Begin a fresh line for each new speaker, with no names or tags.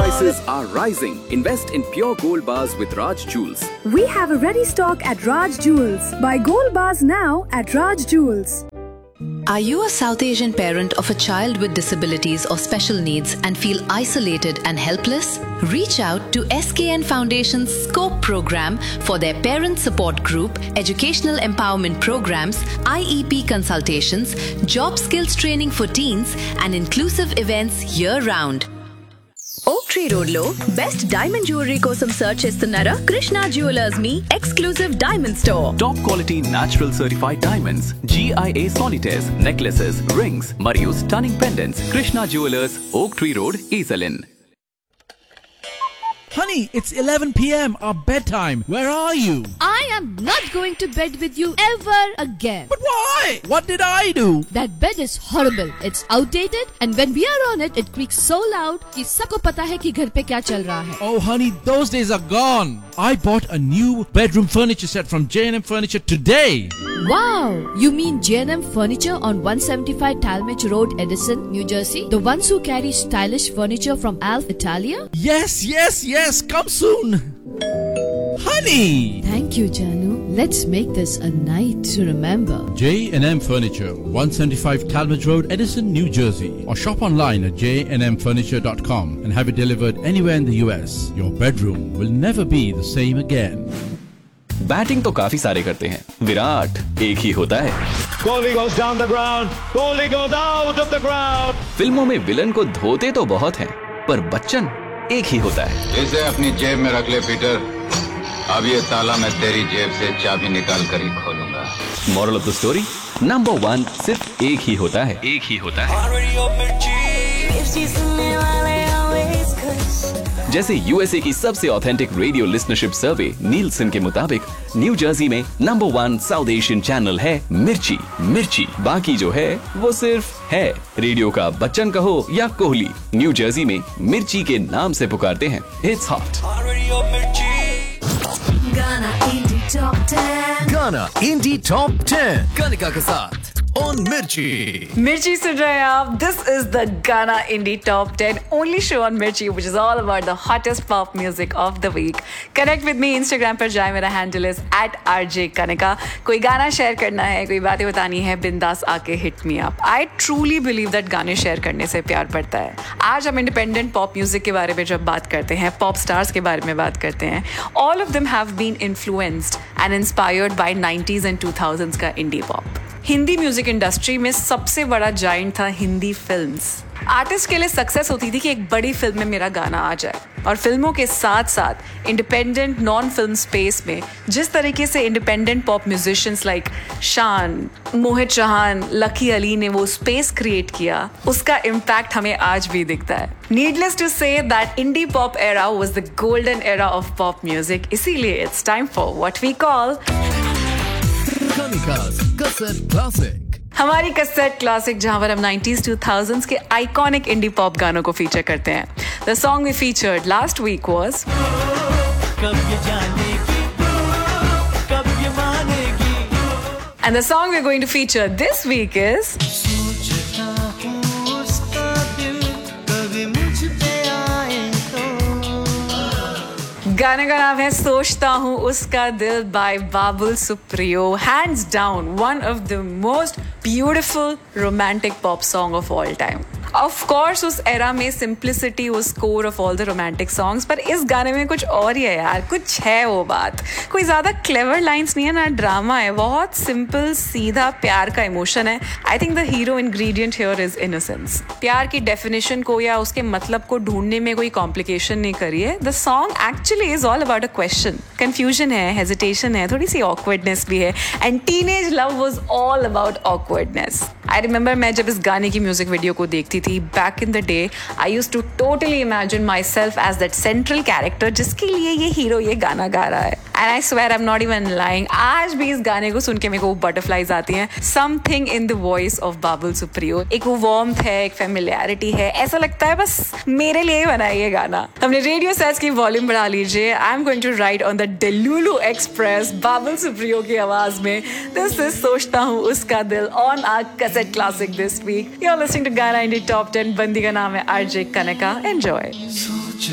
prices are rising. Invest in pure gold bars with Raj Jewels.
We have a ready stock at Raj Jewels. Buy gold bars now at Raj Jewels.
Are you a South Asian parent of a child with disabilities or special needs and feel isolated and helpless? Reach out to SKN Foundation's SCOPE program for their parent support group, educational empowerment programs, IEP consultations, job skills training for teens, and inclusive events year-round. Oak Tree Road లో best diamond jewellery కోసం search చేస్తున్నారా? Krishna jewellers మీ exclusive diamond store.
Top quality natural certified diamonds, GIA solitaires, necklaces, rings, మరియు stunning pendants. Krishna Jewelers, Oak Tree Road, Esalin.
Honey, it's 11 p.m. Our bedtime. Where are you?
I am not going to bed with you ever again.
But why? What did I do?
That bed is horrible. It's outdated, and when we are on it, it creaks so loud कि सबको पता है कि घर पे क्या चल रहा है.
Oh, honey, those days are gone. I bought a new bedroom furniture set from J&M Furniture today.
Wow! You mean J&M Furniture on 175 Talmadge Road, Edison, New Jersey? The ones who carry stylish furniture from Alf Italia?
Yes, come soon. Honey!
Thank you, Janu. Let's make this a night to remember.
J&M Furniture, 175 Talmadge Road, Edison, New Jersey. Or shop online at jnmfurniture.com and have it delivered anywhere in the US. Your bedroom will never be the same again.
Batting तो काफी सारे करते हैं, विराट एक ही होता है.
Kohli goes down the ground. Kohli goes out of the ground.
फिल्मों में विलन को धोते तो बहुत हैं, पर बच्चन एक ही होता है.
इसे अपनी जेब में रख ले पीटर. अब ये ताला मैं तेरी जेब से चाबी निकाल कर ही खोलूंगा.
Moral of the story, number 1 सिर्फ एक ही होता है. जैसे यूएसए की सबसे ऑथेंटिक रेडियो लिसनरशिप सर्वे नीलसन के मुताबिक न्यू जर्सी में नंबर 1 साउथ एशियन चैनल है मिर्ची. बाकी जो है वो सिर्फ है. रेडियो का बच्चन कहो या कोहली, न्यू जर्सी में मिर्ची के नाम से पुकारते हैं. It's hot.
गाना इंडी टॉप 10 कनिका के साथ on
Mirchi सुन रहे हैं आप. This is the Ghana Indie Top 10 only show on Mirchi, which is all about the hottest pop music of the week. Connect with me Instagram पर जाए. मेरा handle is @RJKanika. कोई गाना शेयर करना है, कोई बातें बतानी है, बिंदास आके hit me up. I truly believe that गाने शेयर करने से प्यार बढ़ता है. आज हम इंडिपेंडेंट पॉप म्यूजिक के बारे में जब बात करते हैं, पॉप स्टार्स के बारे में बात करते हैं, all of them have been influenced and inspired by 90s and 2000s का indie pop. Hindi music industry में सबसे बड़ा जायंट था हिंदी फिल्म्स. आर्टिस्ट के लिए सक्सेस होती थी कि एक बड़ी फिल्म में मेरा गाना आ जाए. और फिल्मों के साथ साथ इंडिपेंडेंट नॉन फिल्म स्पेस में जिस तरीके से इंडिपेंडेंट पॉप म्यूजिशियंस लाइक शान, मोहित चौहान, लकी अली ने वो स्पेस क्रिएट किया, उसका इम्पैक्ट हमें आज भी दिखता है. Needless to say that indie pop era was the golden era of pop music. इसीलिए it's time for what we call हमारी कैसेट क्लासिक, जहां पर हम 90s 2000s के आइकॉनिक इंडी पॉप गानों को फीचर करते हैं. The song we featured last week was and the song we are going to feature this week is गाने का नाम है सोचता हूँ उसका दिल bye Babul Supriyo. Hands down one of the most beautiful romantic pop song of all time. Of course उस era में simplicity was core of all the romantic songs, पर इस गाने में कुछ और ही है यार. कुछ है वो बात. कोई ज्यादा क्लेवर लाइंस नहीं है, ना ड्रामा है. बहुत सिंपल सीधा प्यार का इमोशन है. I think the hero ingredient here is innocence. प्यार की डेफिनेशन को या उसके मतलब को ढूंढने में कोई कॉम्प्लिकेशन नहीं करी है. The song actually is all about a question. Confusion है, हेजिटेशन है, थोड़ी सी ऑकवर्डनेस भी है. And teenage love was all about awkwardness. I remember मैं जब इस गाने की म्यूजिक वीडियो को देखती थी back in the day, I used two totally imagine my self as that central character जिसके लिए ये हीरो ये गाना गा रहा है. And I swear I am not even lying. आज भी इस गाने को सुन के मेरे को बटरफ्लाइज आती हैं. Something in the voice of Babul Supriyo. एक वो वार्मथ है, एक फेमिलियरिटी है. ऐसा लगता है बस मेरे लिए ही बना है ये गाना. अपने रेडियो सेट्स की वॉल्यूम बढ़ा लीजिए. I am going to ride on the delulu express Babul Supriyo की आवाज में. दिस इज सोचता हूँ उसका दिल on our cassette classic this week. You are listening to गाना इंडी टॉप 10. बंदी का नाम है RJ Kanika. एंजॉय.